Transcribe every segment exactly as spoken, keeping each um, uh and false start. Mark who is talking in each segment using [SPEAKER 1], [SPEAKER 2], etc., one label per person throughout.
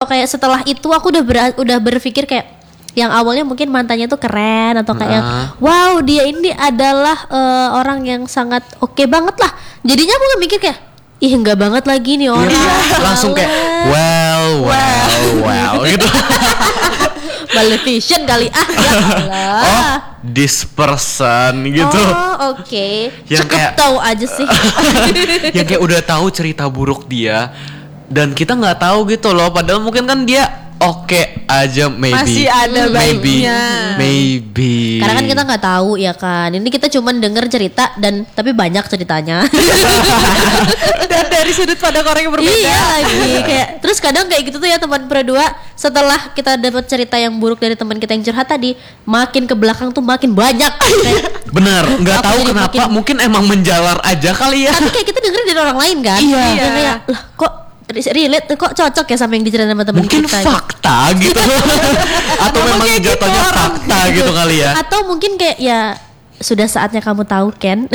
[SPEAKER 1] kayak setelah itu aku udah ber- udah berpikir kayak yang awalnya mungkin mantannya tuh keren atau kayak
[SPEAKER 2] Nah.
[SPEAKER 1] wow dia ini adalah uh, orang yang sangat oke okay banget lah. Jadinya aku nggak mikir kayak ih enggak banget lagi nih orang.
[SPEAKER 2] Iya, langsung kayak well well well gitu.
[SPEAKER 1] Maleficent kali ah ya Allah.
[SPEAKER 2] Oh, this person gitu.
[SPEAKER 1] Oh, oke. Okay.
[SPEAKER 2] Yang
[SPEAKER 1] Cukup
[SPEAKER 2] kayak-
[SPEAKER 1] tahu aja sih.
[SPEAKER 2] Yang kayak udah tahu cerita buruk dia dan kita nggak tahu gitu loh. Padahal mungkin kan dia oke aja maybe.
[SPEAKER 3] Masih ada
[SPEAKER 2] maybe,
[SPEAKER 3] baiknya.
[SPEAKER 2] maybe.
[SPEAKER 1] Karena kan kita nggak tahu ya kan. Ini kita cuman denger cerita dan tapi banyak ceritanya.
[SPEAKER 3] Dan dari sudut pandang orang yang berbeda.
[SPEAKER 1] Iya lagi kayak terus kadang kayak gitu tuh ya teman berdua setelah kita dapat cerita yang buruk dari teman kita yang curhat tadi, makin ke belakang tuh makin banyak. Kayak,
[SPEAKER 2] Bener, nggak
[SPEAKER 1] Aku
[SPEAKER 2] tahu
[SPEAKER 1] jadi
[SPEAKER 2] kenapa.
[SPEAKER 1] makin-
[SPEAKER 2] Mungkin emang menjalar aja kali ya.
[SPEAKER 1] tapi kayak kita dengerin dari orang lain kan.
[SPEAKER 2] Iya.
[SPEAKER 1] Dan kayak lah kok relate kok cocok ya sama yang diceritain sama teman
[SPEAKER 2] Mungkin
[SPEAKER 1] kita.
[SPEAKER 2] fakta gitu. Atau memang
[SPEAKER 3] kayak gitu
[SPEAKER 2] jatuhnya
[SPEAKER 3] orang.
[SPEAKER 2] fakta gitu kali ya.
[SPEAKER 1] Atau mungkin kayak ya sudah saatnya kamu tahu Ken.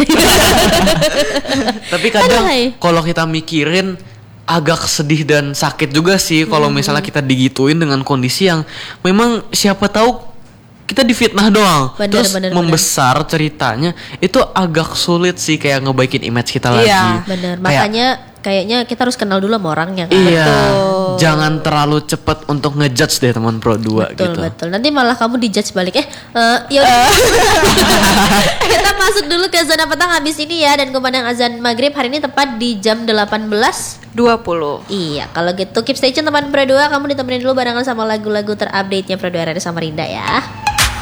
[SPEAKER 2] Tapi kadang
[SPEAKER 1] Aduhai.
[SPEAKER 2] kalau kita mikirin agak sedih dan sakit juga sih kalau misalnya kita digituin dengan kondisi yang memang siapa tahu kita difitnah doang.
[SPEAKER 1] Bener,
[SPEAKER 2] Terus
[SPEAKER 1] bener,
[SPEAKER 2] membesar ceritanya itu agak sulit sih kayak ngebaikin image kita
[SPEAKER 3] Iya,
[SPEAKER 2] lagi.
[SPEAKER 1] Bener,
[SPEAKER 2] Kayak,
[SPEAKER 1] makanya kayaknya kita harus kenal dulu sama orangnya kan.
[SPEAKER 2] iya,
[SPEAKER 3] Betul.
[SPEAKER 2] jangan terlalu cepet untuk ngejudge deh teman Pro dua
[SPEAKER 1] Betul
[SPEAKER 2] gitu.
[SPEAKER 1] betul. Nanti malah kamu dijudge balik. Eh, eh ya udah. Kita masuk dulu ke zona petang habis ini ya dan kumandang azan maghrib hari ini tepat di jam delapan belas.
[SPEAKER 3] dua puluh.
[SPEAKER 1] Iya, kalau gitu keep stay tune teman Pro dua, kamu ditemenin dulu barengan sama lagu-lagu terupdate-nya Pro dua R R Samarinda ya.